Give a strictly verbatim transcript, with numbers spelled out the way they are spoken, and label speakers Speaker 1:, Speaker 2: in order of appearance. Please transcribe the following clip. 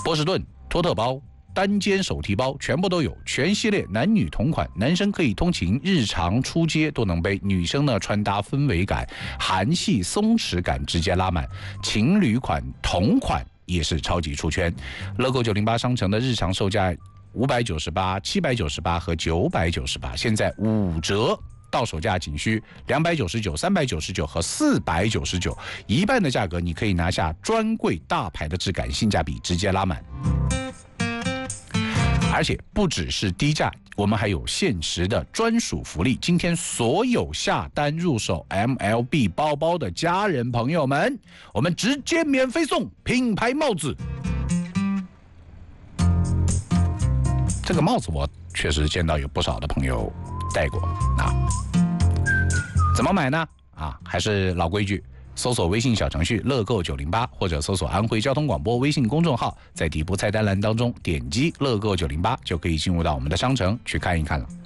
Speaker 1: 波士顿、托特包、单肩手提包全部都有，全系列男女同款，男生可以通勤，日常出街都能背，女生呢穿搭氛围感、韩系松弛感直接拉满，情侣款同款也是超级出圈。乐购九零八商城的日常售价五百九十八、七百九十八和九百九十八，现在五折。到手价仅需两百九十九、三百九十九和四百九十九，一半的价格，你可以拿下专柜大牌的质感，性价比直接拉满。而且不只是低价，我们还有限时的专属福利。今天所有下单入手 M L B 包包的家人朋友们，我们直接免费送品牌帽子。这个帽子我确实见到有不少的朋友戴过啊。怎么买呢？啊，还是老规矩。搜索微信小程序乐购九零八，或者搜索安徽交通广播微信公众号，在底部菜单栏当中点击乐购九零八，就可以进入到我们的商城去看一看了。